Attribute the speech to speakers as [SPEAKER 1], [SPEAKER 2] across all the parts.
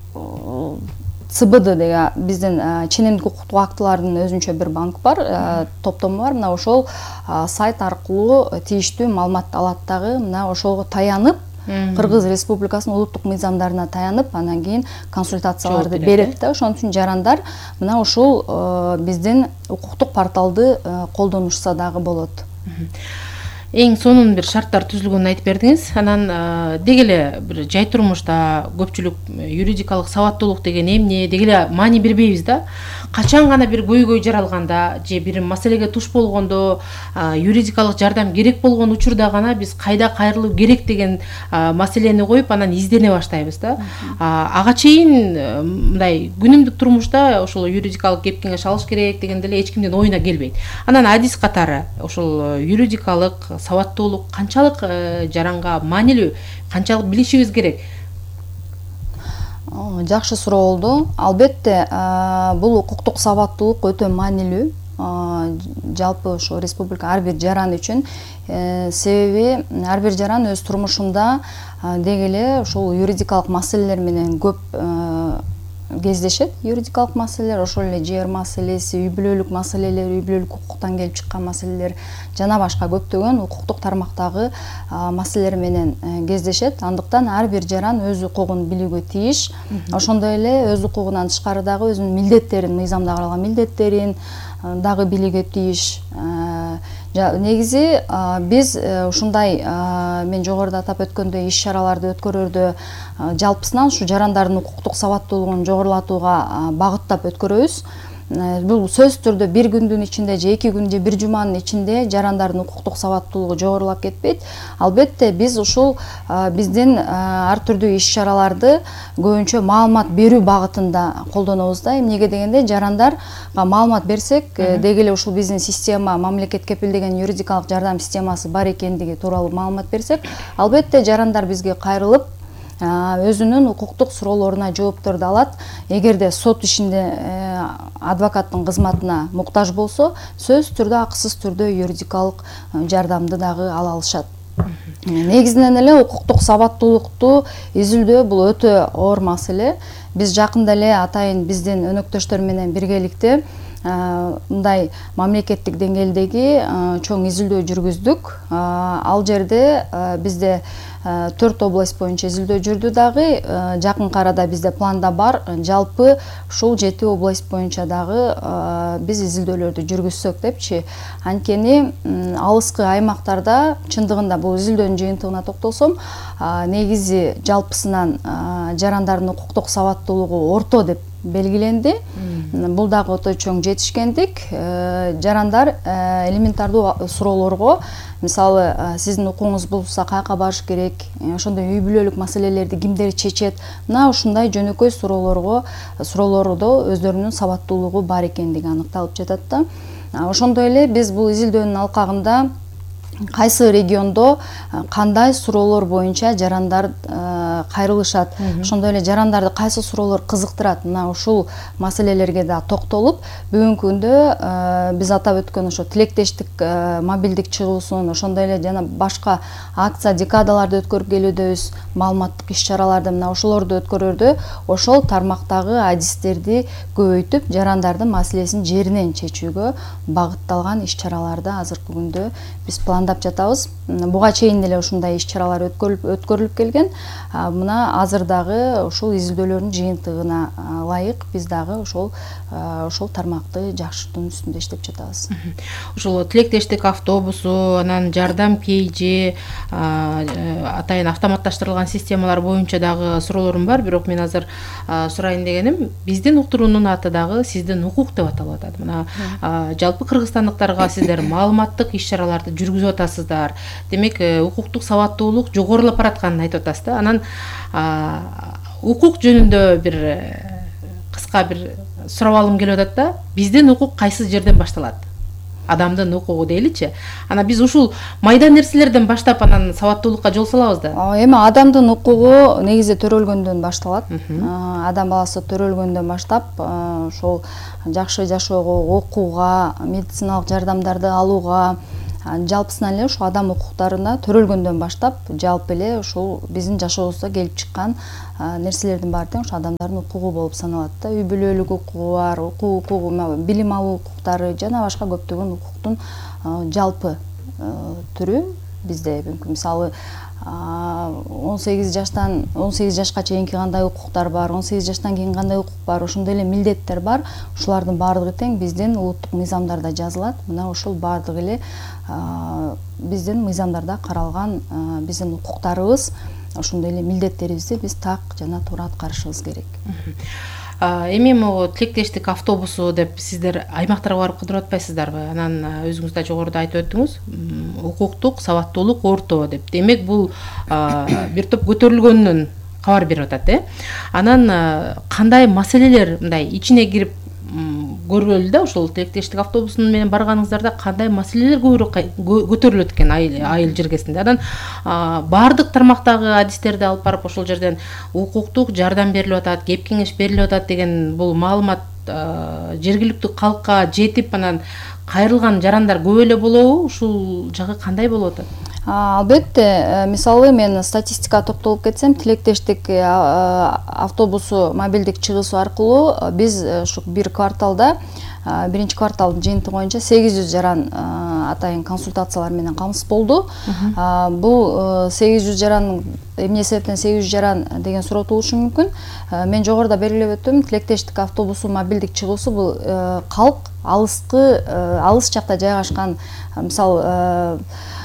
[SPEAKER 1] ЦБД деген биздин ченемдик укуктук актылардын өзүнчө бир банк бар, топтому бар. Мына ошол сайт аркылуу тийиштүү маалымат алат дагы. Мына ошого таянып, Кыргыз Республикасынын улуттук мыйзамдарына таянып, анан кийин консультацияларды берет да. Ошон үчүн жарандар мына ушул биздин укуктук порталды колдонушса дагы болот.
[SPEAKER 2] Эң сонун бир шарттар түзүлгөнүн айтып бердиңиз. Анан деги эле бир жай турмушта көпчүлүк юридикалык сабаттуулук деген эмне, деги эле маани бербейбиз да. Качан гана бир көйгөй жаралганда же бир маселеге туш болгондо, юридикалык жардам керек болгон учурда гана биз кайда кайрылуу керек деген маселени коюп, анан издене баштайбыз да. Ага чейин мындай күнүмдүк турмушта ошол юридикалык кеп кеңеш алыш керек деген деле эч кимдин оюна келбейт. Анан адис катары ошол юридикалык сабаттуулук канчалык жаранга маанилүү, канчалык билишибиз керек?
[SPEAKER 1] Жакшы суроо болду. Албетте, бул укуктук сабаттуулук өтө маанилүү. Жалпы ошо республика ар бир жаран үчүн, себеби ар бир жаран өз турмушунда деги эле ушул юридикалык маселелер менен көп кездешет. Юридикалык маселелер, ошол эле жер маселеси, үй бүлөлүк маселелер, үй бүлөлүк укуктан келип чыккан маселелер жана башка көптөгөн укуктук тармактагы маселелер менен кездешет. Андыктан ар бир жаран өз укугун билүүгө тийиш. Ошондой эле өз укугунан тышкары дагы өзүнүн милдеттерин, мыйзамда каралган милдеттерин дагы билүүгө тийиш. Негизи биз ушундай мен жогоруда атап өткөндөй иш-чараларды өткөрөрдө жалпысынан ушу жарандардын укуктук сабаттуулугун жогорулатууга багыттап өткөрөбүз. Бул сөзсүз түрдө бир күндүн ичинде же 2 күн же бир жуманын ичинде жарандардын укуктук сабаттуулугу жогорулап кетпейт. Албетте биз ушул биздин ар түрдүү иш-чараларды көбүнчө маалымат берүү багытында колдонобуз да. Эмнеге дегенде жарандарга маалымат берсек, деги эле ушул биздин система, мамлекет кепилдеген юридикалык жардам системасы бар экендиги тууралуу маалымат берсек, албетте жарандар бизге кайрылып өзүнүн укуктук суроолоруна жоопторду алат. Эгерде сот ишинде адвокаттын кызматына муктаж болсо, сөзсүз түрдө акысыз түрдө юридикалык жардамды дагы ала алышат. Негизинен эле укуктук сабаттуулукту изилдөө бул өтө оор маселе. Биз жакында эле атайын биздин өнөктөштөр менен биргеликте мындай мамлекеттик деңгээлдеги чоң изилдөө жүргүздүк. Ал жерде бизде 4 область боюнча изилдөө жүрдү дагы. Жакын арада бизде планда бар. Жалпы ушул 7 область боюнча дагы биз изилдөөлөрдү жүргүзсөк депчи. Анткени алыскы аймактарда чындыгында бул изилдөөнүн жыйынтыгына токтолсом, негизи жалпысынан жарандардын укуктук сабаттуулугу орто деп белгиленди. Бул дагы өтө чоң жетишкендик. Жарандар элементардуу суроолорго, мисалы, сиздин укугуңуз болсо каяка барыш керек, ошондой үй бүлөлүк маселелерди кимдер чечет, мына ушундай жөнөкөй суроолордо өздөрүнүн сабаттуулугу бар экендиги аныкталып жатат да. Ошондой эле биз бул изилдөөнүн алкагында кайсы региондо кандай суроолор боюнча жарандар кайрылышат, ошондой эле жарандарды кайсы суроолор кызыктырат, мына ушул маселелерге да токтолуп, бүгүнкү күндө биз атап өткөн ошо тилектештик мобилдик чыгуусун, ошондой эле жана башка акция, декадаларды өткөрүп келүүдөбүз, маалыматтык иш-чараларды, мына ошолорду өткөрөрдө ошол тармактагы адистерди көбөйтүп, жарандардын маселесин жеринен чечүүгө багытталган иш-чараларды азыркы күндө биз пландап жатабыз. Буга чейин деле ушундай иш-чаралар өткөрүлүп келген. Мына азыр дагы ушул изилдөөлөрдүн жыйынтыгына ылайык биз дагы ошол тармакты жакшыртуунун үстүндө иштеп жатабыз.
[SPEAKER 2] Ошол тилектештик автобусу, анан жардам KG, атайын автоматташтырылган системалар боюнча дагы суроолорум бар, бирок мен азыр сурайын дегеним, биздин уктуруунун аты дагы сиздин укук деп аталып атат. Мына жалпы кыргызстандыктарга сиздер маалыматтык иш-чараларды жүргүзүп атасыздар. Демек, укуктук сабаттуулук жогорулап баратканын айтып атасыз да. Анан укук жөнүндө бир кыска бир сурабалым келип атат да. Биздин укук кайсы жерден башталат? Адамдын укугу дейличи. Анан биз ушул майда нерселерден баштап анан сабаттуулукка жол салабыз да.
[SPEAKER 1] Эми адамдын укугу негизи төрөлгөндөн башталат. Адам баласы төрөлгөндөн баштап ошол жакшы жашоого, окууга, медициналык жардамдарды алууга, жалпысынан эле ушу адам укуктарына төрөлгөндөн баштап жалпы эле ушул биздин жашообузда келип чыккан нерселердин баары тең ушу адамдардын укугу болуп саналат да. Үй бүлөлүк укугу бар, укугу, билим алуу укуктары жана башка көптөгөн укуктун жалпы түрү бизде. Мисалы 18 жашка чейинки кандай укуктар бар, 18 жаштан кийин кандай укук бар, ошондой эле милдеттер бар. Ушулардын баардыгы тең биздин улуттук мыйзамдарда жазылат. Мына ушул баардыгы эле биздин мыйзамдарда каралган биздин укуктарыбыз, ошондой эле милдеттерибизди биз так жана туура аткарышыбыз керек.
[SPEAKER 2] Эми могу тилектештик автобусу деп сиздер аймактарга барып кыдырып атпайсыздарбы? Анан өзүңүз да жогоруда айтып өттүңүз, укуктук сабаттуулук орто деп. Демек бул бир топ көтөрүлгөнүнөн кабар берип атат, Анан кандай маселелер мындай ичине кирип көргөлү да, ошол тилектештик автобусун менен барганыңыздарда кандай маселелер көбүрөөк көтөрүлөт экен айыл жергесинде. Анан баардык тармактагы адистерди алып барып ошол жерден укуктук жардам берилип атат, кеп кеңеш берилип атат деген бул маалымат жергиликтүү калкка жетип, анан кайрылган жарандар көп эле болобу? Ушул жагы кандай болуп атат?
[SPEAKER 1] Албетте, мисалы мен статистикага токтолуп кетсем, тилектештик автобусу мобилдик чыгуусу аркылуу биз ушу бир кварталда, биринчи кварталдын жыйынтыгы боюнча 800 жаран атайын консультациялар менен камсыз болду. Бул 800 жаран эмне себептен 800 жаран деген суроо туулушу мүмкүн. Мен жогоруда белгилеп өттүм, тилектештик автобусу мобилдик чыгуусу бул калк алыс жакта жайгашкан, мисалы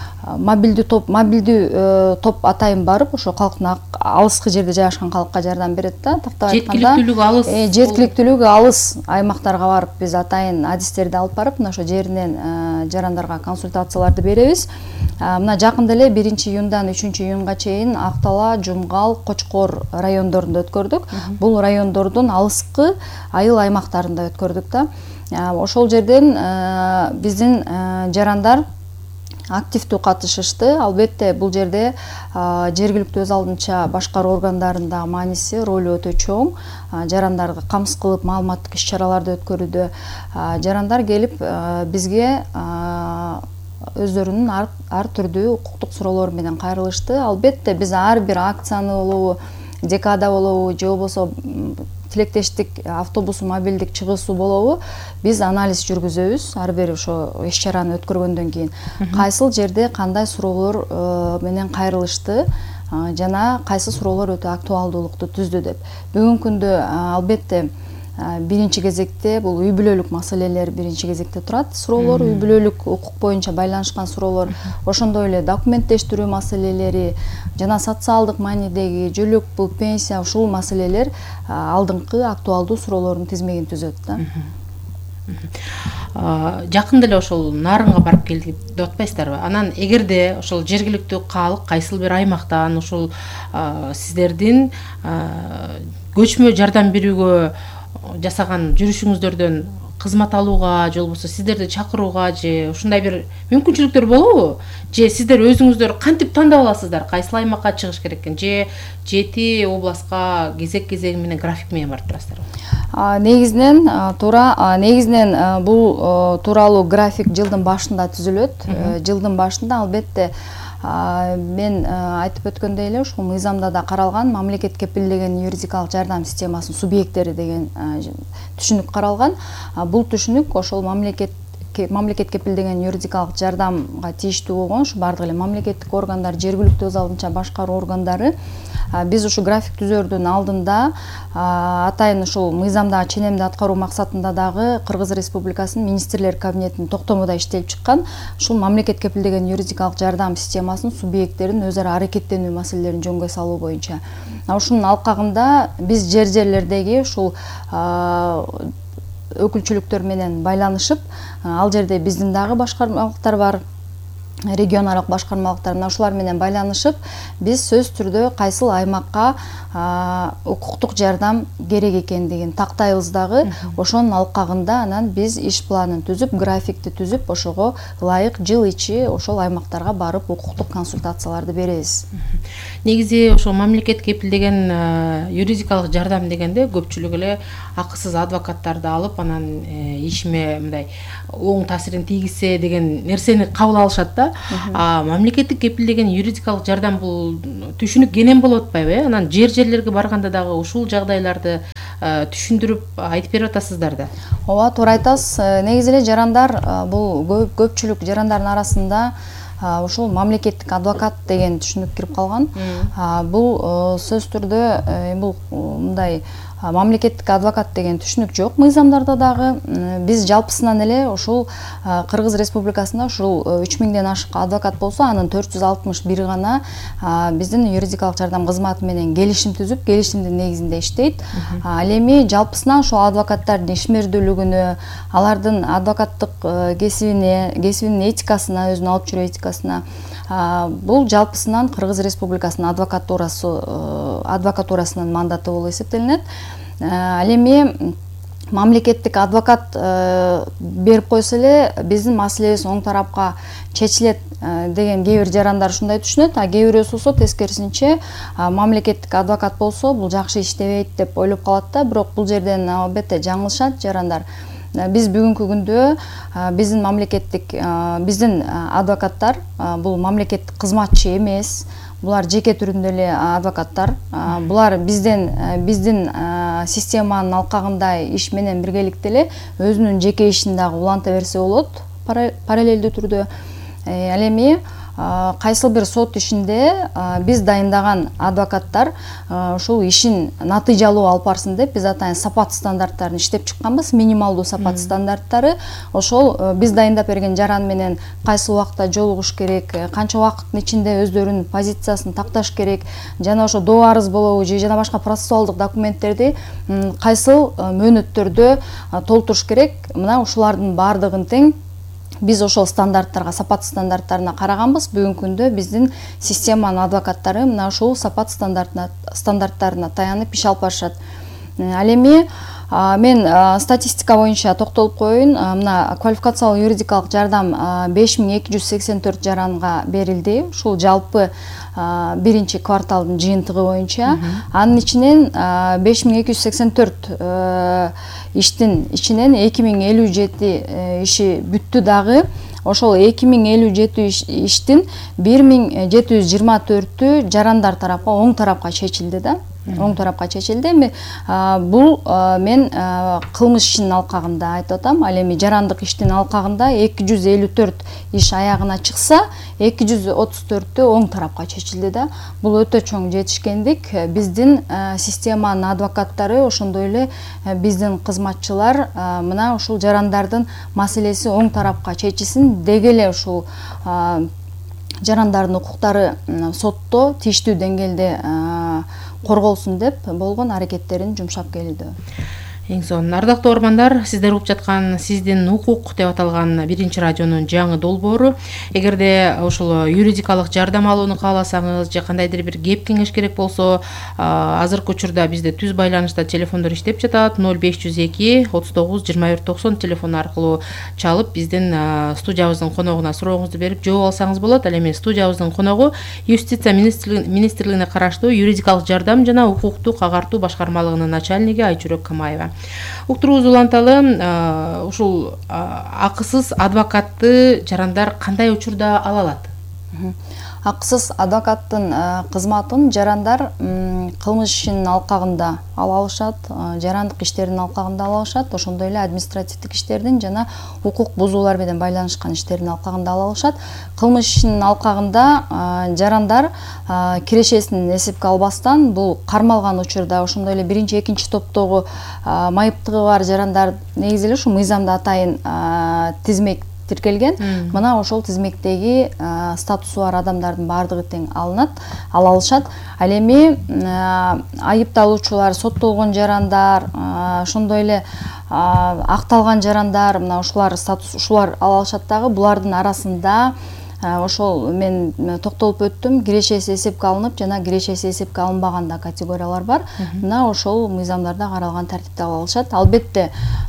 [SPEAKER 1] мобилдүү топ атайын барып, ошо калктын алыскы жерде жайгашкан калкка жардам берет да. Тактап айтканда, жеткиликтүүлүгү алыс аймактарга барып биз атайын адистерди алып барып, мына ошо жеринен жарандарга консультацияларды беребиз. Мына жакында эле 1-июндан 3-июнга чейин Актала, Жумгал, Кочкор райондорунда өткөрдүк. Бул райондордун алыскы айыл аймактарында өткөрдүк да. Ошол жерден биздин жарандар активдүү катышышты. Албетте бул жерде жергиликтүү өз алдынча башкаруу органдарында мааниси, ролу өтө чоң. Жарандарга камсыз кылып маалыматтык иш-чараларды өткөрүүдө жарандар келип бизге өздөрүнүн ар түрдүү укуктук суроолору менен кайрылышты. Албетте биз ар бир акцияны болобу, декада болобу, же болбосо тилектештик автобусу мобилдик чыгуусу болобу, биз анализ жүргүзөбүз. Ар бир ошо иш-чараны өткөргөндөн кийин кайсыл жерде кандай суроолор менен кайрылышты жана кайсы суроолор өтө актуалдуулукту түздү деп. Бүгүнкү күндө албетте биринчи кезекте бул үй бүлөлүк маселелер биринчи кезекте турат. Суроолор, үй бүлөлүк укук боюнча байланышкан суроолор, ошондой эле документтештирүү маселелери жана социалдык маанидеги жөлөк, бул пенсия, ушул маселелер алдыңкы актуалдуу суроолордун тизмегин түзөт да.
[SPEAKER 2] Жакында эле ошол Нарынга барып келдик деп атпайсыздарбы? Анан эгерде ошол жергиликтүү калк кайсыл бир аймактан ушул сиздердин көчмө жардам берүүгө жасаган жүрүшүңүздөрдөн кызмат алууга, же болбосо сиздерди чакырууга, же ушундай бир мүмкүнчүлүктөр болобу? Же сиздер өзүңүздөр кантип тандап аласыздар? Кайсыл аймакка чыгыш керек экен? Же жети областка кезек менен график менен барып турасыздарбы?
[SPEAKER 1] Негизинен бул тууралуу график жылдын башында түзүлөт. Жылдын башында албетте мен айтып өткөндөй эле ушул мыйзамда да каралган мамлекет кепилдеген юридикалык жардам системасынын субъекттери деген түшүнүк каралган. Бул түшүнүк ошол мамлекет кепилдеген юридикалык жардамга тийиштүү болгон ушу бардык эле мамлекеттик органдар, жергиликтүү өз алдынча башкаруу органдары биз ушу график түзөрдүн алдында атайын ушул мыйзамдагы ченемди аткаруу максатында дагы Кыргыз Республикасынын министрлер кабинетинин токтомунда иштелип чыккан ушул мамлекет кепилдеген юридикалык жардам системасынын субъекттерин өз ара аракеттенүү маселелерин жөнгө салуу боюнча. Ушунун алкагында биз жерлердеги ушул өкүлчүлүктөр менен байланышып, ал жерде биздин дагы башкармалыктар бар, регионалдык башкармалыктар, ушулар менен байланышып, биз сөз түрдө кайсыл аймакка укуктук жардам керек экендигин тактайбыз дагы. Ошонун алкагында анан биз иш планын түзүп, графикти түзүп, ошого ылайык жыл ичи ошол аймактарга барып укуктук консультацияларды беребиз.
[SPEAKER 2] негизи ошо мамлекет кепилдеген юридикалык жардам дегенде көпчүлүк эле акысыз адвокаттарды алып анан ишиме мындай оң таасирин тийгизсе деген нерсени кабыл алышат да. Мамлекеттик кепилдеген юридикалык жардам бул түшүнүк кенен болуп атпайбы? Анан жерлерге барганда дагы ушул жагдайларды түшүндүрүп айтып берип атасыздар да.
[SPEAKER 1] Ооба, туура айтасыз. Негизи эле жарандар бул көпчүлүк жарандардын арасында ушул мамлекеттик адвокат деген түшүнүк кирип калган. Бул сөзсүз түрдө бул мындай мамлекеттик адвокат деген түшүнүк жок мыйзамдарда дагы. Биз жалпысынан эле ушул Кыргыз Республикасында ушул 3000ден ашык адвокат болсо, анын 461 гана биздин юридикалык жардам кызматы менен келишим түзүп, келишимдин негизинде иштейт. Ал эми жалпысынан ушул адвокаттардын ишмердүүлүгүнө, алардын адвокаттык кесибинин этикасына, өзүнүн алып жүрүү этикасына, бул жалпысынан Кыргыз Республикасынын адвокатурасынын мандаты болуп эсептелинет. Ал эми мамлекеттик адвокат берип койсо эле биздин маселебиз оң тарапка чечилет деген кээ бир жарандар ушундай түшүнөт, а кээ бирөөсү болсо тескерисинче мамлекеттик адвокат болсо бул жакшы иштебейт деп ойлоп калат да. Бирок бул жерден албетте жаңылышат жарандар. Биз бүгүнкү күндө биздин адвокаттар бул мамлекеттик кызматчы эмес, булар жеке түрүндө эле адвокаттар. Булар биздин системанын алкагында иш менен биргеликте эле өзүнүн жеке ишин дагы уланта берсе болот параллелдүү түрдө. Ал эми кайсыл бир сот ишинде биз дайындаган адвокаттар ушул ишин натыйжалуу алып барсын деп биз атайын сапат стандарттарын иштеп чыкканбыз, минималдуу сапат стандарттары. Ошол биз дайындап берген жаран менен кайсы убакта жолугуш керек, канча убакыттын ичинде өздөрүнүн позициясын такташ керек, жана ошо доо арыз болобу же жана башка процессуалдык документтерди кайсыл мөөнөттөрдө толтуруш керек. Мына ушулардын баардыгын тең биз ошол стандарттарга, сапат стандарттарына караганбыз. Бүгүнкү күндө биздин системанын адвокаттары мына ушул сапат стандарттарына таянып иш алып барышат. Ал эми мен статистика боюнча токтолуп коеюн. Мына квалификациялык юридикалык жардам 5284 жаранга берилди. Ушул жалпы биринчи кварталдын жыйынтыгы боюнча. Анын ичинен 5284 иштин ичинен 2057 иши бүттү дагы. Ошол 2057 иштин 1724-ü жарандар тарапка, оң тарапка чечилди да. Оң тарапка чечилди. Эми бул мен кылмыш ишинин алкагында айтып атам. Ал эми жарандык иштин алкагында 254 иш аягына чыкса, 234-ü оң тарапка чечилди да. Бул өтө чоң жетишкендик. Биздин системанын адвокаттары, ошондой эле биздин кызматчылар мына ушул жарандардын маселеси оң тарапка чечилсин деги эле ушул жарандардын укуктары сотто тийиштүү деңгээлде корголсун деп болгон аракеттерин жумшап келди.
[SPEAKER 2] Эң сонун ардактуу угармандар, сиздер угуп жаткан Сиздин укук деп аталган биринчи радионун жаңы долбоору. Эгерде ошол юридикалык жардам алууну кааласаңыз же кандайдыр бир кеп кеңеш керек болсо, азыркы учурда бизде түз байланышта телефондор иштеп жатат. 0502 39 21 90 телефон аркылуу чалып биздин студиябыздын коногуна сурооңузду берип жооп алсаңыз болот. Ал эми студиябыздын коногу Юстиция министрлигине караштуу юридикалык жардам жана укуктук агартуу башкармалыгынын начальниги Айчүрөк Камаева. Уктуруубузду уланталы, ушул акысыз адвокатты жарандар кандай учурда ала алат?
[SPEAKER 1] Акысыз адвокаттын кызматын жарандар кылмыш ишинин алкагында ала алышат, жарандык иштердин алкагында ала алышат, ошондой эле административдик иштердин жана укук бузуулар менен байланышкан иштердин алкагында ала алышат. Кылмыш ишинин алкагында жарандар кирешесин эсепке албастан, бул кармалган учурда ошондой эле биринчи, экинчи топтогу майыптыгы бар жарандар негизи эле ушу мыйзамда атайын тизмек тиркелген. Мына ошол тизмектеги статусу бар адамдардын баардыгы тең ала алышат. Ал эми айыпталуучулар, соттолгон жарандар, ошондой эле акталган жарандар, мына ушулар ала алышат дагы. Булардын арасында ошол мен токтолуп өттүм, кирешеси эсепке алынып жана кирешеси эсепке алынбаган да категориялар бар. Мына ошол мыйзамдарда каралган тартипте ала алышат. Албетте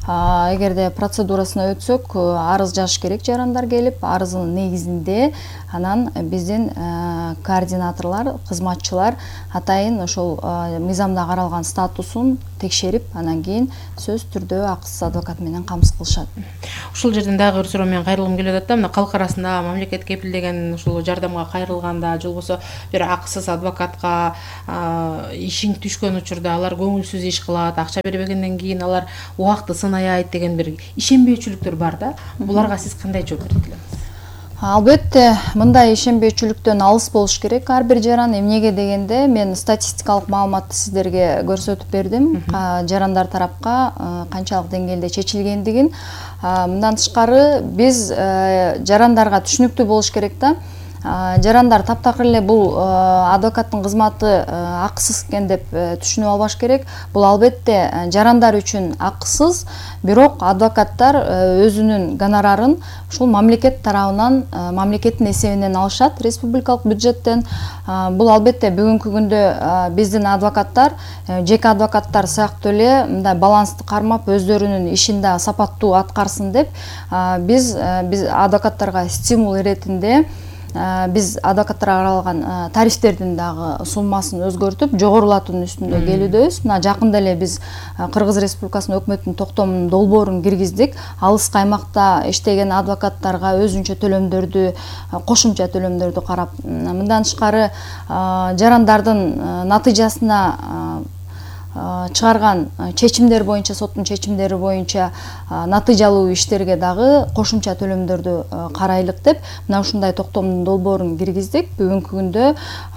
[SPEAKER 1] эгерде процедурасына өтсөк, арыз жазыш керек жарандар келип, арыздын негизинде анан биздин координаторлор, кызматчылар атайын ошол мыйзамда каралган статусун текшерип, анан кийин сөзсүз түрдө акысыз адвокат менен камсыз кылышат.
[SPEAKER 2] Ушул жерден дагы бир суроо менен кайрылгым келип атат да, мына калк арасында мамлекет кепилдеген ушул жардамга кайрылганда, же болбосо бир акысыз адвокатка ишиң түшкөн учурда алар көңүлсүз иш кылат, акча бербегенден кийин алар убакытты сынаяйт деген бир ишенбөөчүлүктөр бар да. Буларга сиз кандай жооп берет элеңиз?
[SPEAKER 1] Албетте, мындай ишенбөөчүлүктөн алыс болуш керек ар бир жаран. Эмнеге дегенде, мен статистикалык маалыматты сиздерге көрсөтүп бердим. Жарандар тарапка канчалык деңгээлде чечилгендигин. Мындан тышкары биз жарандарга түшүнүктүү болуш керек да. Жарандар таптакыр эле бул адвокаттын кызматы акысыз экен деп түшүнүп албаш керек. Бул албетте жарандар үчүн акысыз, бирок адвокаттар өзүнүн гонорарын ушул мамлекет тарабынан, мамлекеттин эсебинен алышат, республикалык бюджеттен. Бул албетте бүгүнкү күндө биздин адвокаттар, жеке адвокаттар сыяктуу эле мындай балансты кармап, өздөрүнүн ишин да сапаттуу аткарсын деп, биз адвокаттарга стимул иретинде биз адвокаттарга каралган тарифтердин дагы суммасын өзгөртүп, жогорулатуунун үстүндө келүүдөбүз. Мына жакында эле биз Кыргыз Республикасынын өкмөттүн токтомунун долбоорун киргиздик. Алыс каймакта иштеген адвокаттарга өзүнчө төлөмдөрдү, кошумча төлөмдөрдү карап, мындан тышкары жарандардын натыйжасына чыгарган чечимдер боюнча, соттун чечимдери боюнча натыйжалуу иштерге дагы кошумча төлөмдөрдү карайлык деп, мына ушундай токтомдун долбоорун киргиздик. Бүгүнкү күндө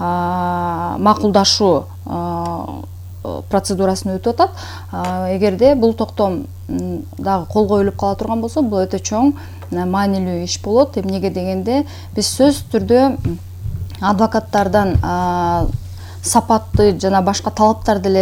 [SPEAKER 1] макулдашуу процедурасына өтүп атат. Эгерде бул токтом дагы кол коюлуп кала турган болсо, бул өтө чоң маанилүү иш болот. Эмнеге дегенде, биз сөзсүз түрдө адвокаттардан сапатты жана башка талаптарды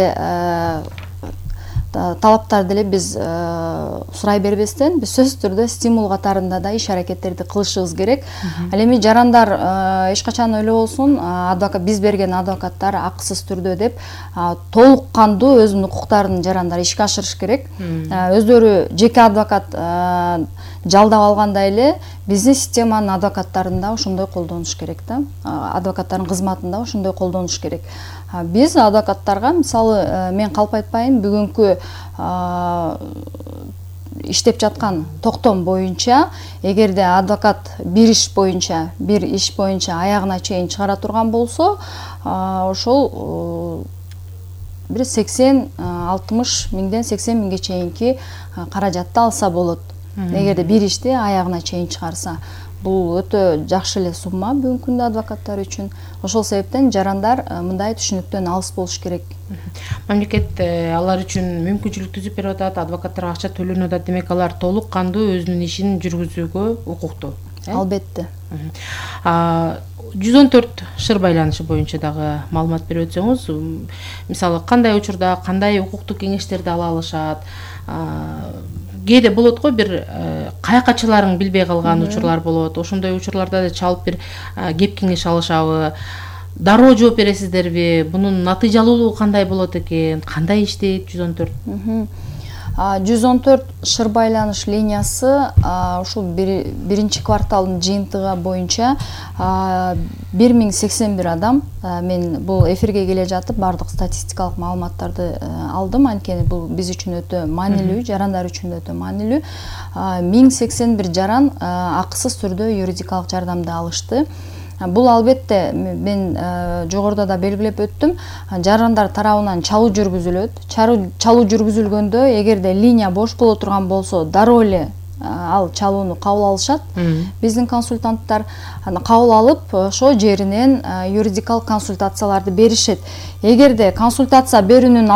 [SPEAKER 1] деле биз сурай бербестен, биз сөзсүз түрдө стимул катарында да иш аракеттерди кылышыбыз керек. Ал эми жарандар эч качан ойлобосун, биз берген адвокаттар акысыз түрдө деп, толук кандуу өзүнүн укуктарын жарандар ишке ашырыш керек. Өздөрү жеке адвокат жалдап алгандай эле биздин системанын адвокаттарында ошондой колдонуш керек да. Адвокаттардын кызматында ошондой колдонуш керек. Биз адвокаттарга, мисалы, мен калп айтпайын, бүгүнкү иштеп жаткан токтом боюнча, эгерде адвокат бир иш боюнча аягына чейин чыгара турган болсо, ошол бир 60 миңден 80 миңге чейинки каражатты алса болот. Эгерде бир ишти аягына чейин чыгарса, бул өтө жакшы эле сумма бүгүнкү күндө адвокаттар үчүн. Ошол себептен жарандар мындай түшүнүктөн алыс болуш керек.
[SPEAKER 2] Мамлекет алар үчүн мүмкүнчүлүк түзүп берип атат, адвокаттарга акча төлөнүп атат, демек алар толук кандуу өзүнүн ишин жүргүзүүгө укуктуу.
[SPEAKER 1] Албетте.
[SPEAKER 2] 114 шыр байланышы боюнча дагы маалымат берип өтсөңүз, мисалы кандай учурда кандай укуктук кеңештерди ала алышат, кээде болот го, бир кайкачыларың билбей калган учурлар болот. Ошондой учурларда да чалып бир кеп кеңеш алышабы, дароо жооп бересиздерби? Бунун натыйжалуулугу кандай болот экен? Кандай иштейт 114?
[SPEAKER 1] 114 шыр байланыш линиясы ушул биринчи кварталдын жыйынтыгы боюнча 1081 адам. Мен бул эфирге келе жатып бардык статистикалык маалыматтарды алдым. Анткени бул биз үчүн өтө маанилүү, жарандар үчүн өтө маанилүү. 1081 жаран акысыз түрдө юридикалык жардамды алышты. Бул албетте мен жогоруда да белгилеп өттүм, жарандар тарабынан чалуу жүргүзүлөт. Чалуу жүргүзүлгөндө, эгерде линия бош боло турган болсо, дароо эле ал чалууну кабыл алышат. Биздин консультанттар кабыл алып, ошо жеринен юридикалык консультацияларды беришет. Эгерде консультация берүүнүн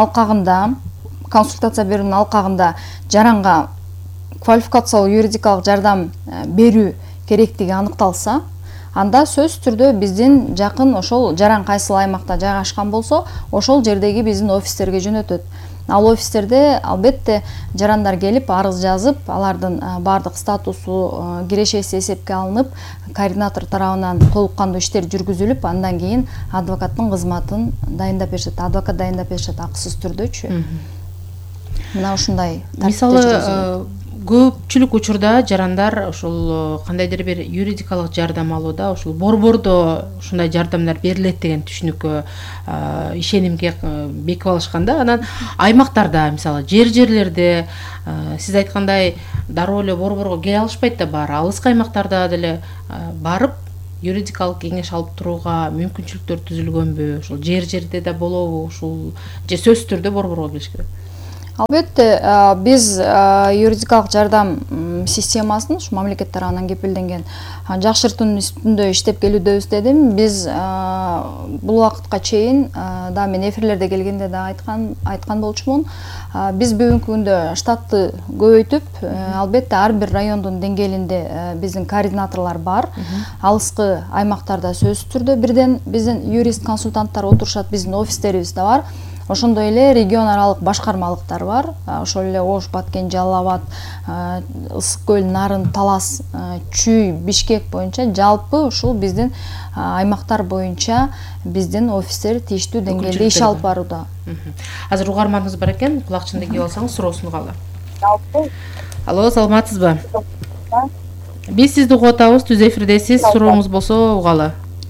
[SPEAKER 1] алкагында жаранга квалификациялуу юридикалык жардам берүү керектиги аныкталса, анда сөзсүз түрдө биздин жакын ошол жаран кайсыл аймакта жайгашкан болсо, ошол жердеги биздин офистерге жөнөтөт. Ал офистерде албетте жарандар келип арыз жазып, алардын бардык статусу, кирешеси эсепке алынып, координатор тарабынан толук кандуу иштер жүргүзүлүп, андан кийин адвокаттын кызматын дайындап беришет, адвокат дайындап беришет акысыз түрдөчү. мына ушундай тартипте
[SPEAKER 2] мисалы
[SPEAKER 1] жүргүзүлөт.
[SPEAKER 2] көпчүлүк учурда жарандар ушул кандайдыр бир юридикалык жардам алууда ушул борбордо ушундай жардамдар берилет деген түшүнүккө ишенимге бекип алышкан да. Анан аймактарда мисалы жерлерде сиз айткандай дароо эле борборго келе алышпайт да баары. Алыскы аймактарда деле барып юридикалык кеңеш алып турууга мүмкүнчүлүктөр түзүлгөнбү? Ушул жерде да болобу? Ушул же сөзсүз түрдө борборго келиш керек?
[SPEAKER 1] Албетте, биз юридикалык жардам системасын ушу мамлекет тарабынан кепилденген жакшыртуунун үстүндө иштеп келүүдөбүз дедим. Биз бул убакытка чейин да мен эфирлерде келгенде да айткан болчумун. Биз бүгүнкү күндө штатты көбөйтүп, албетте ар бир райондун деңгээлинде биздин координаторлор бар. Алыскы аймактарда сөзсүз түрдө бирден биздин юрист консультанттар отурушат, биздин офистерибиз да бар. Ошондой эле регион аралык башкармалыктар бар. Ошол эле Ош, Баткен, Жалал Абад, Ысык көл, Нарын, Талас, Чүй, Бишкек боюнча жалпы ушул биздин аймактар боюнча биздин офистер тийиштүү деңгээлде иш алып барууда.
[SPEAKER 2] Азыр угарманыбыз бар экен, кулакчынды кийип алсаңыз суроосун угалы. Алло, саламатсызбы? Биз сизди угуп атабыз, түз эфирдесиз. Сурооңуз болсо угалы.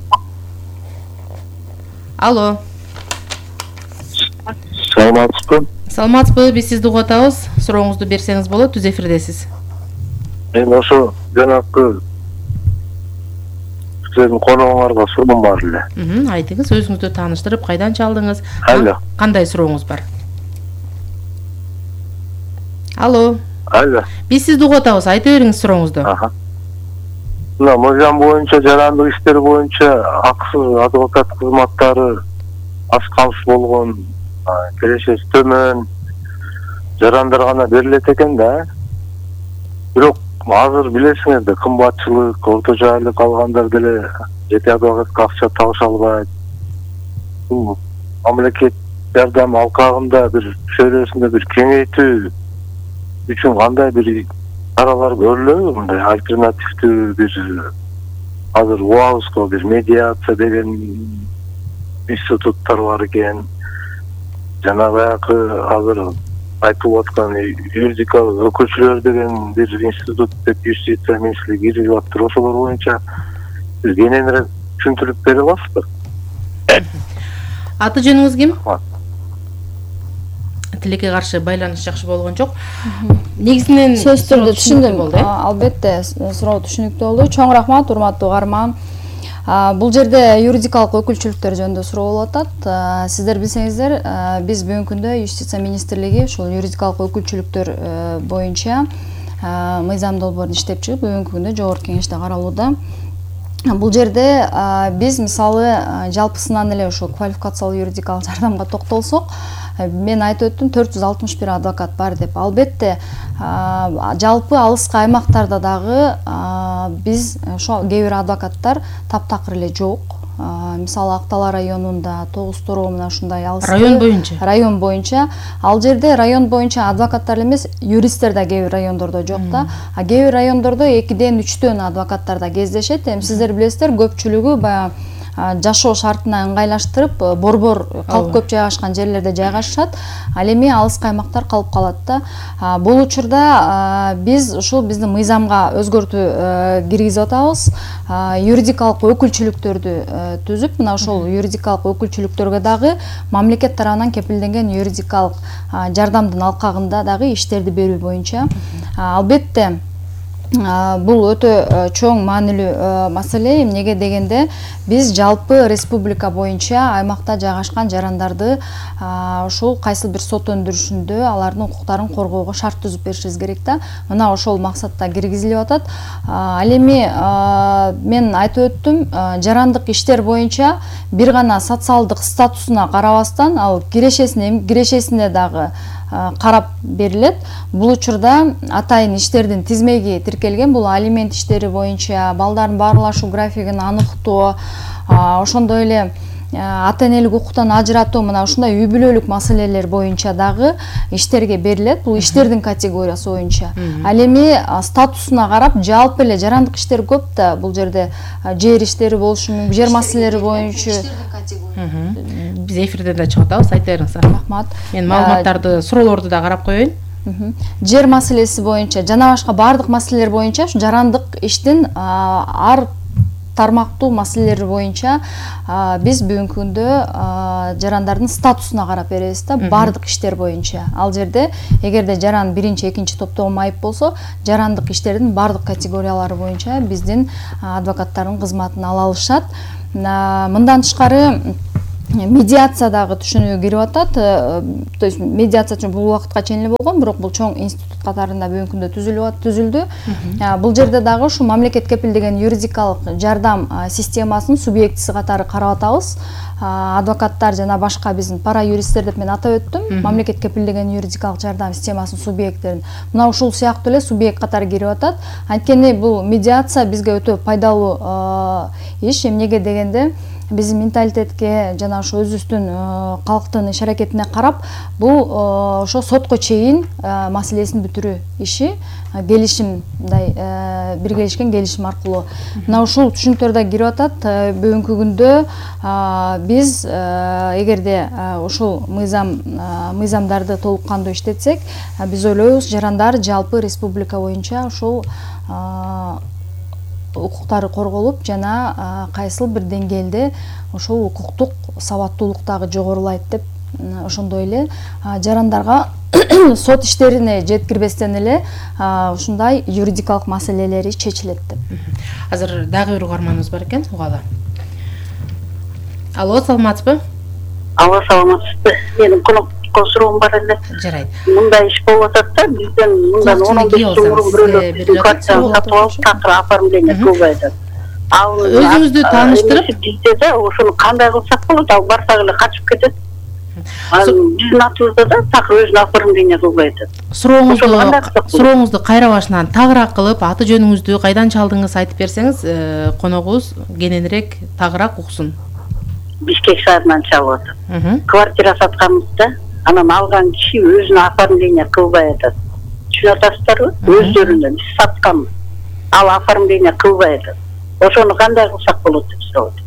[SPEAKER 2] Алло.
[SPEAKER 3] Саламатсызбы?
[SPEAKER 2] Саламатсызбы, биз сизди угуп атабыз. Сурооңузду берсеңиз болот, түз эфирдесиз.
[SPEAKER 3] Мен ошо жанакы сиздердин коногуңарга суроом бар эле.
[SPEAKER 2] Айтыңыз, өзүңүздү тааныштырып, кайдан чалдыңыз?
[SPEAKER 3] Алло.
[SPEAKER 2] Кандай сурооңуз бар? Алло.
[SPEAKER 3] Алло.
[SPEAKER 2] Биз сизди угуп атабыз, айта бериңиз сурооңузду.
[SPEAKER 3] Мына мыйзам боюнча, жарандык иштер боюнча акысыз адвокат кызматтары аз камсыз болгон, кирешеси төмөн жарандар гана берилет экен да. Бирок азыр билесиңер да, кымбатчылык, орто жайлык алгандар деле жеке адвокатка акча табыша албайт. Бул мамлекет жардам алкагында бир чөйрөсүндө бир кеңейтүү үчүн кандай бир чаралар көрүлөбү? Мындай альтернативдүү бир азыр уабызго бир медиация деген институттар бар экен. Жана баягы азыр айтылып аткан юридикалык өкүлчүлөр деген бир институт деп юстиция министрлиги киргизип атыптыр. Ошолор боюнча сиз кененирээк түшүндүрүп бере аласызбы?
[SPEAKER 2] Аты жөнүңүз ким? Тилекке каршы байланыш жакшы болгон жок. Негизинен
[SPEAKER 1] сөзсүз түрдө түшүндүм. Албетте, суроо түшүнүктүү болду. Чоң рахмат, урматтуу угарман. Бул жерде юридикалык өкүлчүлүктөр жөнүндө суроо болуп атат. Сиздер билсеңиздер, биз бүгүнкү күндө Юстиция министрлиги ушул юридикалык өкүлчүлүктөр боюнча мыйзам долбоорун иштеп чыгып, бүгүнкү күндө жогорку кеңеште каралууда. Бул жерде биз мисалы жалпысынан эле ошо квалификациялуу юридикалык жардамга токтолсок, мен айтып өттүм 461 адвокат бар деп. Албетте жалпы алыскы аймактарда дагы биз ошо кээ бир адвокаттар таптакыр эле жок. Мисалы Актала районунда 9 Тороо мына ушундай алыскы район боюнча ал жерде район боюнча адвокаттар эмес, юристтер да кээ бир райондордо жок да. Кээ бир райондордо 2ден 3төн адвокаттар да кездешет. Эми сиздер билесиздер, көпчүлүгү баягы жашоо шартына ыңгайлаштырып борбор калп көп жайгашкан жерлерде жайгашышат. Ал эми алыскы аймактар калып калат да. Бул учурда биз ушул биздин мыйзамга өзгөртүү киргизип атабыз. Юридикалык өкүлчүлүктөрдү түзүп, мына ошол юридикалык өкүлчүлүктөргө дагы мамлекет тарабынан кепилденген юридикалык жардамдын алкагында дагы иштерди берүү боюнча. Албетте бул өтө чоң маанилүү маселе. Эмнеге дегенде биз жалпы республика боюнча аймакта жайгашкан жарандарды ошол кайсы бир сот өндүрүшүндө алардын укуктарын коргоого шарт түзүп беришибиз керек да. Мына ошол максатта киргизилип атат. Ал эми мен айтып өттүм, жарандык иштер боюнча бир гана социалдык статусуна карабастан ал кирешесине дагы карап берилет. Бул учурда атайын иштердин тизмеги тиркелген. Бул алимент иштери боюнча балдардын баарлашуу графигин аныктоо, ошондой эле ата энелик укуктан ажыратуу мына ушундай үй бүлөлүк маселелер боюнча дагы иштерге берилет. Бул иштердин категориясы боюнча. Ал эми статусуна карап жалпы эле жарандык иштер көп да. Бул жерде жер иштери болушу мүмкүн, жер маселелери боюнча.
[SPEAKER 2] Биз эфирден да чыгып атабыз, айта бериңиз.
[SPEAKER 1] Рахмат.
[SPEAKER 2] Мен маалыматтарды, суроолорду да карап коеюн.
[SPEAKER 1] Жер маселеси боюнча жана башка баардык маселелер боюнча жарандык иштин ар тармактуу маселелери боюнча биз бүгүнкү күндө жарандардын статусуна карап беребиз да, баардык иштер боюнча. Ал жерде эгерде жаран биринчи, экинчи топтогу майып болсо, жарандык иштердин баардык категориялары боюнча биздин адвокаттардын кызматын ала алышат. Мындан тышкары медиация дагы түшүнүүгө кирип атат. То есть медиация үчүн бул убакытка чейин эле болгон, бирок бул чоң институт катарында бүгүнкү күндө түзүлдү. Бул жерде дагы ушу мамлекет кепилдеген юридикалык жардам системасынын субъектиси катары карап атабыз. Адвокаттар жана башка биздин пара юристтер деп мен атап өттүм. Мамлекет кепилдеген юридикалык жардам системасынын субъекттерин мына ушул сыяктуу эле субъект катары кирип атат. Анткени бул медиация бизге өтө пайдалуу иш. Эмнеге дегенде биздин менталитетке жана ошо өзүбүздүн калктын иш аракетине карап бул ошо сотко чейин маселесин бүтүрүү иши, келишимдай бир келишкен келишим аркылуу. Мына ушул түшүнүктөр да кирип атат. Бүгүнкү күндө биз эгерде ушул мыйзамдарды толук кандуу иштетсек, биз ойлойбуз жарандар жалпы республика боюнча ушул укуктары корголуп жана кайсыл бир деңгээлде ошол укуктук сабаттуулук дагы жогорулайт деп ошондой эле жарандарга сот иштерине жеткирбестен эле ушундай юридикалык маселелери чечилет деп.
[SPEAKER 2] Азыр дагы бир угарманыбыз бар экен, угалы. Алло, саламатсызбы?
[SPEAKER 4] Алло, саламатсызбы? Менин конокко суроом бар эле.
[SPEAKER 2] Жарайт.
[SPEAKER 4] Мындай иш болуп атат да, бизден мындан 15 жыл мурун бирөөлөр картаны сатып алып, такыр оформление кылбай атат. Ал
[SPEAKER 2] өзүңүздү тааныштырып,
[SPEAKER 4] бизде да ошону кандай кылсак болот? Ал барсак эле качып кетет. Биздин атыбызда да такыр өзүнө оформление кылбай атат.
[SPEAKER 2] Сурооңузду кайра башынан тагыраак кылып, аты жөнүңүздү, кайдан чалдыңыз айтып берсеңиз, коногубуз кененирээк тагыраак уксун.
[SPEAKER 4] Бишкек шаарынан чалып атат. Квартира сатканбызда, анан алган киши өзүнө оформление кылбай атат. Түшүнүп атасыздарбы? Өздөрүнөн биз сатканбыз. Ал оформление кылбай атат. Ошону кандай кылсак болот деп сурап атат.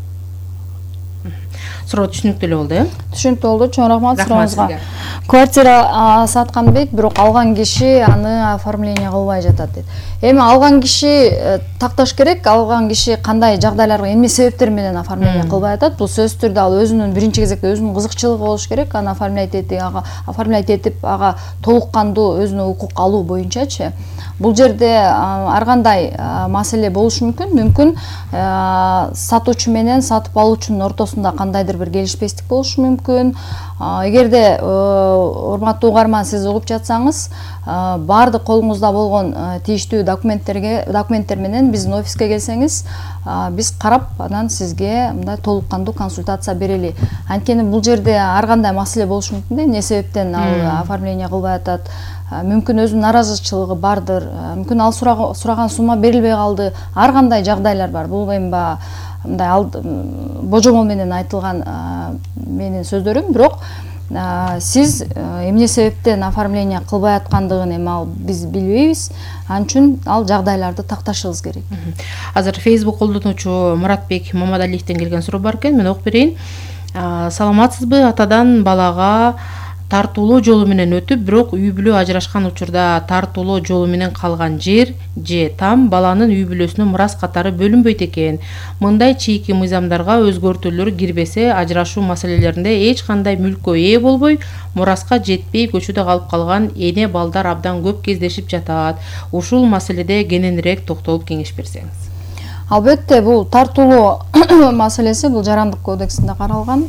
[SPEAKER 2] Суроо түшүнүктүү эле болду, э?
[SPEAKER 1] Түшүнүктүү болду. Чоң рахмат сурооңузга. Квартира саткан дейт, бирок алган киши аны оформление кылбай жатат дейт. Эми алган киши такташ керек, алган киши кандай жагдайларга, эмне себептер менен оформление кылбай атат. Бул сөзсүз түрдө ал өзүнүн биринчи кезекте өзүнүн кызыкчылыгы болуш керек. Аны оформлять этип, ага толук кандуу өзүнө укук алуу боюнчачы. Бул жерде ар кандай маселе болушу мүмкүн. Сатуучу менен сатып алуучунун ортосунда кандайдыр бир келишпестик болушу мүмкүн. Эгерде урматтуу угарман сиз угуп жатсаңыз, баардык колуңузда болгон тийиштүү документтер менен биздин офиске келсеңиз, биз карап, анан сизге мындай толук кандуу консультация берели. Анткени бул жерде ар кандай маселе болушу мүмкүн да, эмне себептен ал оформление кылбай атат. Мүмкүн өзүнүн наразычылыгы бардыр, мүмкүн ал сураган сумма берилбей калды. Ар кандай жагдайлар бар. Бул эми мындай божомол менен айтылган менин сөздөрүм, бирок сиз эмне себептен оформление кылбай аткандыгын эми ал биз билбейбиз. Анын үчүн ал жагдайларды такташыбыз керек.
[SPEAKER 2] Азыр Facebook колдонуучу Муратбек Мамадалиевден келген суроо бар экен, мен окуп берейин. Саламатсызбы? Атадан балага тартуулоо жолу менен өтүп, бирок үй бүлө ажырашкан учурда тартуулоо жолу менен калган жер же там баланын үй бүлөсүнө мурас катары бөлүнбөйт экен. Мындай чийки мыйзамдарга өзгөртүүлөр кирбесе, ажырашуу маселелеринде эч кандай мүлккө ээ болбой, мураска жетпей көчөдө калып калган эне балдар абдан көп кездешип жатат. Ушул маселеде кененирээк токтолуп кеңеш берсеңиз.
[SPEAKER 1] Албетте, бул тартуулоо маселеси бул жарандык кодексинде каралган.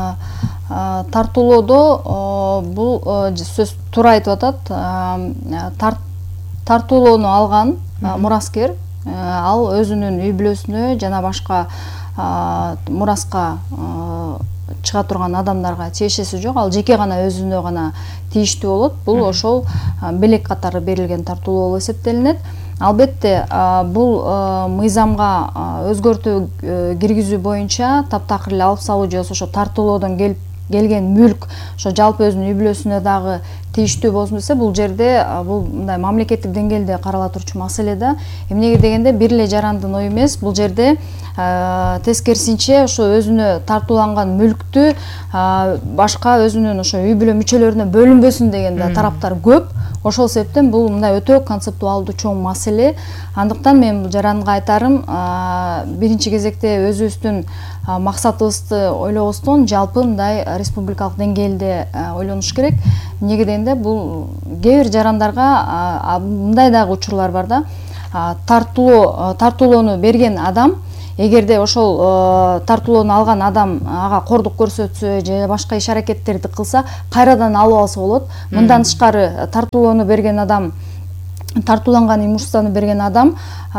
[SPEAKER 1] Тартуулоодо бул сөз туура айтып атат. Тартуулоону алган мураскер ал өзүнүн үй бүлөсүнө жана башка мураска чыга турган адамдарга тиешеси жок. Ал жеке гана өзүнө гана тийиштүү болот. Бул ошол белек катары берилген тартуулоо болуп эсептелинет. албетте бул мыйзамга өзгөртүү киргизүү боюнча таптакыр эле алып салуу же ошо тартуулоодон келген мүлк ошо жалпы өзүнүн үй бүлөсүнө дагы тийиштүү болсун десе, бул жерде бул мындай мамлекеттик деңгээлде карала турчу маселе да. Эмнеге дегенде бир эле жарандын ою эмес, бул жерде тескерисинче ошо өзүнө тартууланган мүлктү башка өзүнүн ошо үй бүлө мүчөлөрүнө бөлүнбөсүн деген да тараптар көп. Ошол себептен бул мындай өтө концептуалдуу чоң маселе. Андыктан мен бул жаранга айтарым, биринчи кезекте өзүбүздүн максатыбызды ойлобостон жалпы мындай республикалык деңгээлде ойлонуш керек. Эмнеге дегенде бул кээ бир жарандарга мындай дагы учурлар бар да. Тартуулоону берген адам, эгерде ошол тартуулоону алган адам ага кордук көрсөтсө же башка иш аракеттерди кылса, кайрадан алып алса болот. Мындан тышкары тартуулоону берген адам, тартууланган имуществону берген адам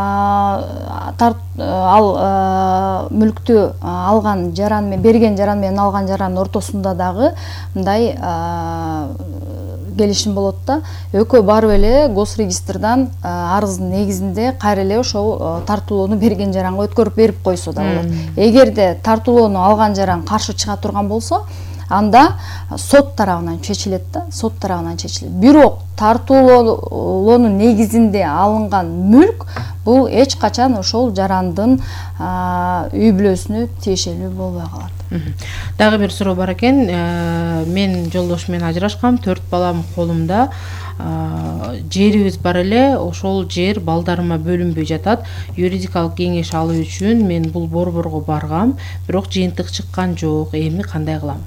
[SPEAKER 1] ал мүлктү алган жаран менен берген жаран менен алган жарандын ортосунда дагы мындай келишим болот да. Экөө барып эле госрегистрдан арыздын негизинде кайра эле ошол тартуулоону берген жаранга өткөрүп берип койсо да болот. Эгерде тартуулоону алган жаран каршы чыга турган болсо, анда сот тарабынан чечилет да, сот тарабынан чечилет. Бирок тартуулоонун негизинде алынган мүлк бул эч качан ошол жарандын үй бүлөсүнө тиешелүү болбой калат.
[SPEAKER 2] Дагы бир суроо бар экен. Мен жолдошум менен ажырашкам, 4 балам колумда. Жерибиз бар эле, ошол жер балдарыма бөлүнбөй жатат. Юридикалык кеңеш алуу үчүн мен бул борборго баргам, бирок жыйынтык чыккан жок. Эми кандай кылам?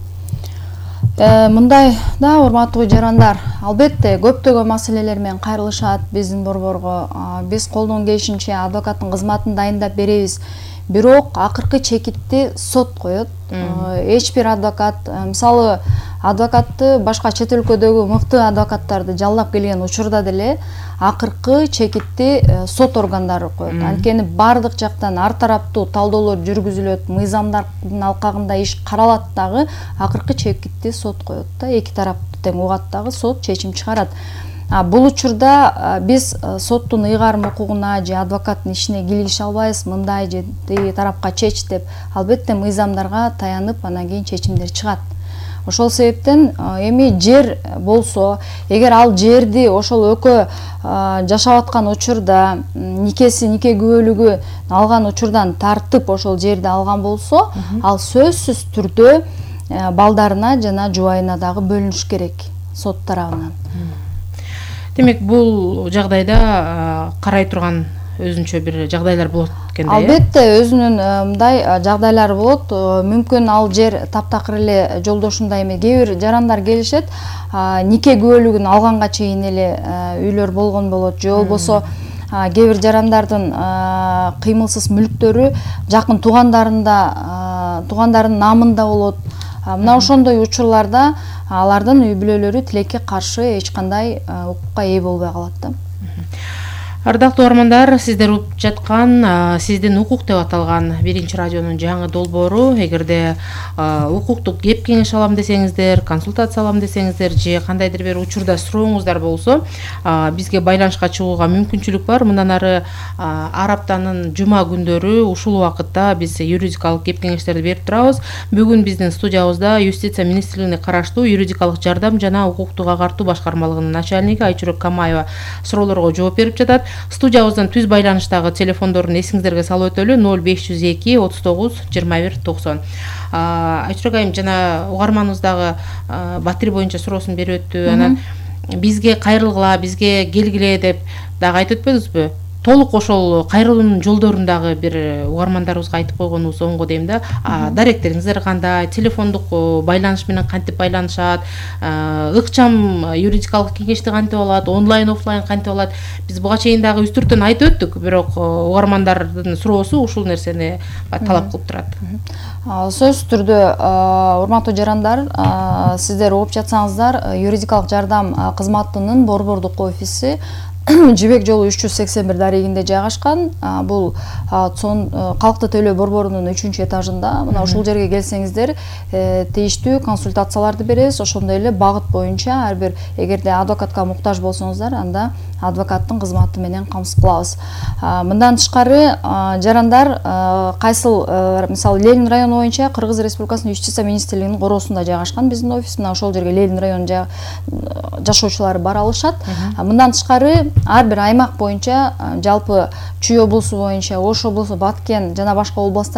[SPEAKER 1] Мындай да, урматтуу жарандар, албетте көптөгөн маселелер менен кайрылышат биздин борборго. Биз колдон келишинче адвокаттын кызматын дайындап беребиз. Бирок акыркы чекитти сот коет. Эч бир адвокат, мисалы адвокатты башка чет өлкөдөгү мыкты адвокаттарды жалдап келген учурда деле акыркы чекитти сот органдары коет. Анткени бардык жактан ар тараптуу талдоолор жүргүзүлөт, мыйзамдардын алкагында иш каралат дагы акыркы чекитти сот коет да. Эки тарапты тең угат дагы сот чечим чыгарат. Бул учурда биз соттун ыйгарым укугуна же адвокаттын ишине кийлигише албайбыз. Мындай же тиги тарапка чеч деп, албетте мыйзамдарга таянып анан кийин чечимдер чыгат. Ошол себептен эми жер болсо, эгер ал жерди ошол экөө жашап аткан учурда нике күбөлүгү алган учурдан тартып ошол жерди алган болсо, ал сөзсүз түрдө балдарына жана жубайына дагы бөлүнүш керек сот тарабынан.
[SPEAKER 2] Демек, бул жагдайда карай турган өзүнчө бир жагдайлар болот экен да.
[SPEAKER 1] Албетте өзүнүн мындай жагдайлары болот. Мүмкүн ал жер таптакыр эле жолдошундай эме. Кээ бир жарандар келишет, нике күбөлүгүн алганга чейин эле үйлөр болгон болот. Же болбосо кээ бир жарандардын кыймылсыз мүлктөрү жакын туугандарынын намында болот. Мына ошондой учурларда алардын үй бүлөлөрү тилекке каршы эч кандай укукка ээ болбой калат да.
[SPEAKER 2] Ардактуу угармандар, сиздер угуп жаткан сиздин укук деп аталган биринчи радионун жаңы долбоору. Эгерде укуктук кеп кеңеш алам десеңиздер, консультация алам десеңиздер же кандайдыр бир учурда сурооңуздар болсо, бизге байланышка чыгууга мүмкүнчүлүк бар. Мындан ары ар аптанын жума күндөрү ушул убакытта биз юридикалык кеп кеңештерди берип турабыз. Бүгүн биздин студиябызда Юстиция министрлигине караштуу юридикалык жардам жана укуктук агартуу башкармалыгынын начальниги Айчурек Камаева суроолорго жооп берип жатат. Студиябыздын түз байланыштагы телефондорун эсиңиздерге салып өтөлү: 0502 39 21 90. Айчурек айым, жана угарманыбыз Батир боюнча суроосун берип өттү. Анан бизге кайрылгыла, бизге келгиле деп дагы айтып өтпөдүңүзбү? Толук ошол кайрылуунун жолдорун дагы бир угармандарыбызга айтып койгонубуз оңго дейм да. Даректериңиздер кандай, телефондук байланыш менен кантип байланышат, ыкчам юридикалык кеңешти кантип алат, онлайн офлайн кантип алат? Биз буга чейин дагы үстүртөн айтып өттүк, бирок угармандардын суроосу ушул нерсени талап кылып турат.
[SPEAKER 1] Сөзсүз түрдө урматтуу жарандар, сиздер угуп жатсаңыздар, юридикалык жардам кызматынын борбордук офиси Жибек жолу 381 дарегинде жайгашкан. Бул калкты төлөө борборунун 3-этажында. Мына ушул жерге келсеңиздер, тийиштүү консультацияларды беребиз. Ошондой эле багыт боюнча ар бир, эгерде адвокатка муктаж болсоңуздар, анда адвокаттын кызматы менен камсыз кылабыз. Мындан тышкары жарандар кайсыл мисалы Ленин району боюнча Кыргыз Республикасынын Юстиция министрлигинин короосунда жайгашкан биздин офис. Мына ошол жерге Ленин районунун жашоочулары бара алышат. Мындан тышкары ар бир аймак боюнча жалпы Чүй облусу боюнча, Ош облусу, Баткен жана башка областтар